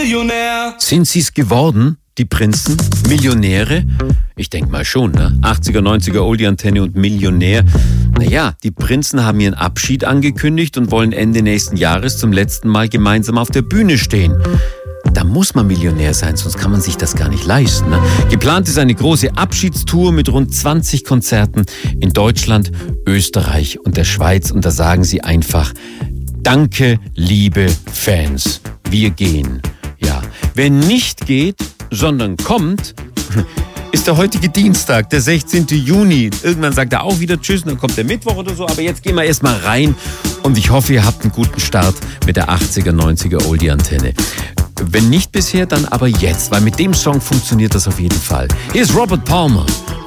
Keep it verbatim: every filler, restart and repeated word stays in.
Millionär. Sind sie's geworden, die Prinzen? Millionäre? Ich denke mal schon, ne? achtziger, neunziger Oldie-Antenne und Millionär. Naja, die Prinzen haben ihren Abschied angekündigt und wollen Ende nächsten Jahres zum letzten Mal gemeinsam auf der Bühne stehen. Da muss man Millionär sein, sonst kann man sich das gar nicht leisten. Ne? Geplant ist eine große Abschiedstour mit rund zwanzig Konzerten in Deutschland, Österreich und der Schweiz. Und da sagen sie einfach: Danke, liebe Fans, wir gehen. Ja, wer nicht geht, sondern kommt, ist der heutige Dienstag, der sechzehnten Juni. Irgendwann sagt er auch wieder Tschüss, dann kommt der Mittwoch oder so. Aber jetzt gehen wir erstmal rein und ich hoffe, ihr habt einen guten Start mit der achtziger, neunziger Oldie-Antenne. Wenn nicht bisher, dann aber jetzt, weil mit dem Song funktioniert das auf jeden Fall. Hier ist Robert Palmer.